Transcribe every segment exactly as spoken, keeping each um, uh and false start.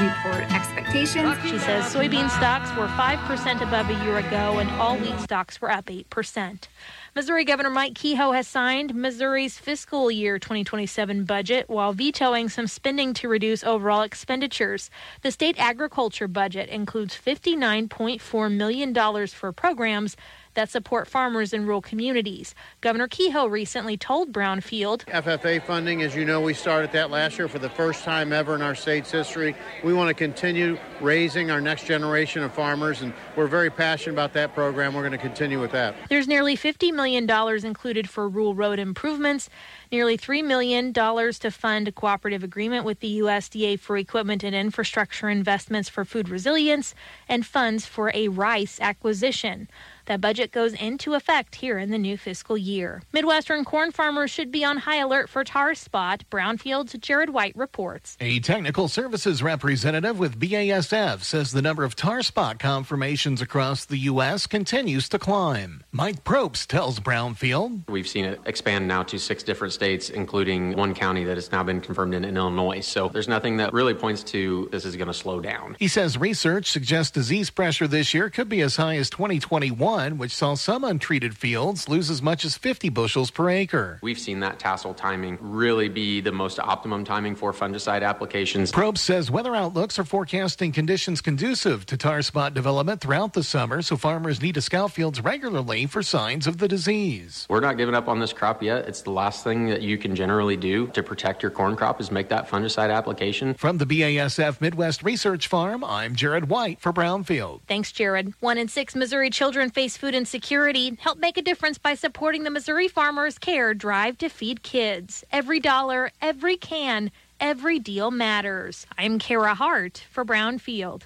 report expectations. She says soybean stocks were five percent above a year ago, and all wheat stocks were up eight percent. Missouri Governor Mike Kehoe has signed Missouri's fiscal year twenty twenty-seven budget while vetoing some spending to reduce overall expenditures. The state agriculture budget includes fifty-nine point four million dollars for programs that support farmers in rural communities. Governor Kehoe recently told Brownfield, F F A funding, as you know, we started that last year for the first time ever in our state's history. We want to continue raising our next generation of farmers, and we're very passionate about that program. We're going to continue with that. There's nearly fifty million dollars included for rural road improvements, nearly three million dollars to fund a cooperative agreement with the U S D A for equipment and infrastructure investments for food resilience, and funds for a rice acquisition. That budget goes into effect here in the new fiscal year. Midwestern corn farmers should be on high alert for tar spot. Brownfield's Jared White reports. A technical services representative with B A S F says the number of tar spot confirmations across the U S continues to climb. Mike Probst tells Brownfield. We've seen it expand now to six different states, including one county that has now been confirmed in, in Illinois. So there's nothing that really points to this is going to slow down. He says research suggests disease pressure this year could be as high as twenty twenty-one, which saw some untreated fields lose as much as fifty bushels per acre. We've seen that tassel timing really be the most optimum timing for fungicide applications. Probst says weather outlooks are forecasting conditions conducive to tar spot development throughout the summer, so farmers need to scout fields regularly for signs of the disease. We're not giving up on this crop yet. It's the last thing that you can generally do to protect your corn crop is make that fungicide application. From the B A S F Midwest Research Farm, I'm Jared White for Brownfield. Thanks, Jared. One in six Missouri children face food insecurity. Help make a difference by supporting the Missouri Farmers Care Drive to Feed Kids. Every dollar, every can, every deal matters. I'm Kara Hart for Brownfield.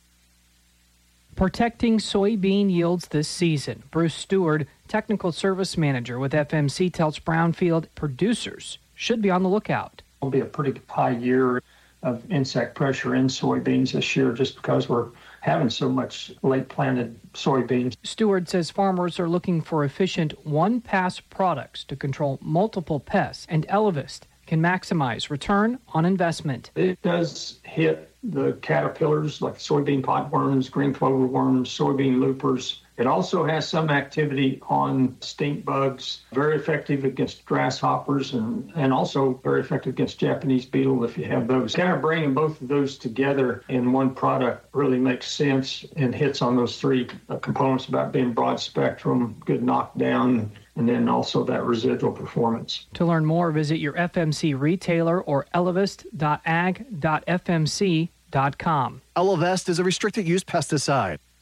Protecting soybean yields this season. Bruce Stewart, Technical Service Manager with F M C, tells Brownfield producers should be on the lookout. It'll be a pretty high year of insect pressure in soybeans this year just because we're having so much late planted soybeans. Stewart says farmers are looking for efficient one-pass products to control multiple pests, and Elevist can maximize return on investment. It does hit the caterpillars like soybean potworms, green clover worms, soybean loopers. It also has some activity on stink bugs, very effective against grasshoppers, and, and also very effective against Japanese beetle if you have those. Kind of bringing both of those together in one product really makes sense and hits on those three uh, components about being broad spectrum, good knockdown, and then also that residual performance. To learn more, visit your F M C retailer or elevest dot ag dot f m c dot com. Elevest is a restricted use pesticide.